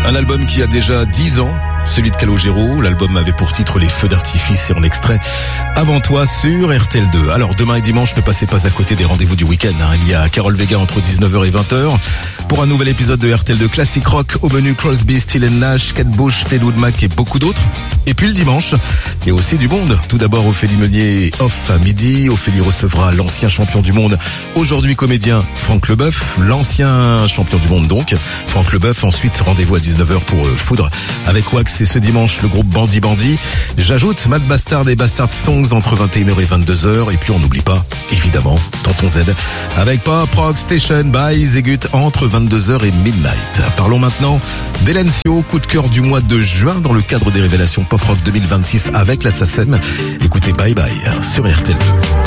Un album qui a déjà 10 ans, celui de Calogero. L'album avait pour titre Les Feux d'artifice et en extrait Avant toi sur RTL2. Alors demain et dimanche, ne passez pas à côté des rendez-vous du week-end. Il y a Carole Vega entre 19h et 20h pour un nouvel épisode de RTL2 Classic Rock. Au menu Crosby, Stills & Nash, Kate Bush, Fleetwood Mac et beaucoup d'autres. Et puis le dimanche, il y a aussi du monde. Tout d'abord, Ophélie Meunier off à midi. Ophélie recevra l'ancien champion du monde, aujourd'hui comédien, Franck Leboeuf. L'ancien champion du monde donc, Franck Leboeuf. Ensuite, rendez-vous à 19h pour Foudre avec Wax. Et ce dimanche, le groupe Bandit Bandit. J'ajoute Mad Bastard et Bastard Songs entre 21h et 22h. Et puis on n'oublie pas, évidemment, Tonton Z avec Pop Rock Station by Zegut entre 22h et midnight. Parlons maintenant d'Elencio, coup de cœur du mois de juin dans le cadre des révélations Pop Rock 2026 avec la SACEM. Écoutez Bye Bye sur RTL2.